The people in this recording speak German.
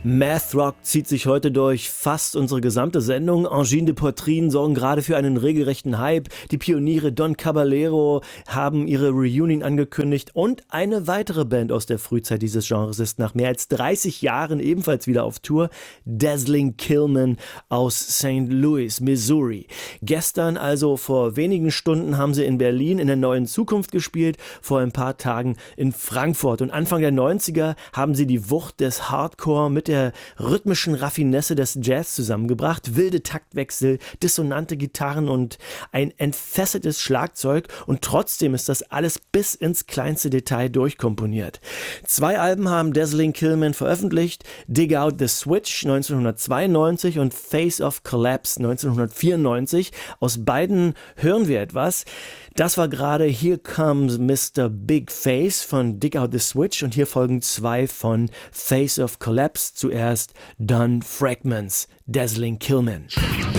Math Rock zieht sich heute durch fast unsere gesamte Sendung. Angine de Poitrine sorgen gerade für einen regelrechten Hype. Die Pioniere Don Caballero haben ihre Reunion angekündigt und eine weitere Band aus der Frühzeit dieses Genres ist nach mehr als 30 Jahren ebenfalls wieder auf Tour. Dazzling Killmen aus St. Louis, Missouri. Gestern, also vor wenigen Stunden, haben sie in Berlin in der Neuen Zukunft gespielt, vor ein paar Tagen in Frankfurt. Und Anfang der 90er haben sie die Wucht des Hardcore mit der rhythmischen Raffinesse des Jazz zusammengebracht. Wilde Taktwechsel, dissonante Gitarren und ein entfesseltes Schlagzeug. Und trotzdem ist das alles bis ins kleinste Detail durchkomponiert. 2 Alben haben Dazzling Killmen veröffentlicht. Dig Out the Switch 1992 und Face of Collapse 1994. Aus beiden hören wir etwas. Das war gerade Here Comes Mr. Big Face von Dig Out the Switch und hier folgen 2 von Face of Collapse. Zuerst Done Fragments, Dazzling Killmen.